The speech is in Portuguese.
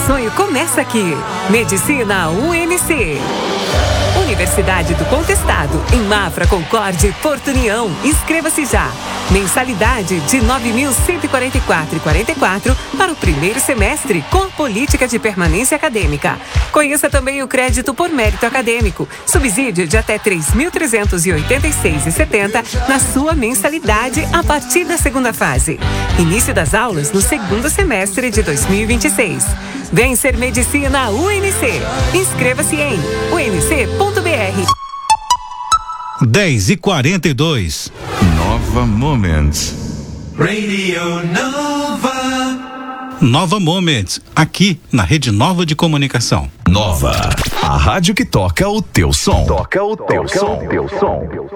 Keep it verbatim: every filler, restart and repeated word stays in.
sonho começa aqui. Medicina U N C. Universidade do Contestado, em Mafra, Concorde e Porto União. Inscreva-se já. Mensalidade de nove mil cento e quarenta e quatro reais e quarenta e quatro centavos para o primeiro semestre, com a política de permanência acadêmica. Conheça também o crédito por mérito acadêmico. Subsídio de até três mil trezentos e oitenta e seis reais e setenta centavos na sua mensalidade a partir da segunda fase. Início das aulas no segundo semestre de dois mil e vinte e seis. Vem ser Medicina U N C. Inscreva-se em u n c ponto b r. dez e quarenta e dois. Nova Moments. Radio Nova. Nova Moments, aqui na Rede Nova de Comunicação. Nova, a rádio que toca o teu som. Toca o teu som. Teu som.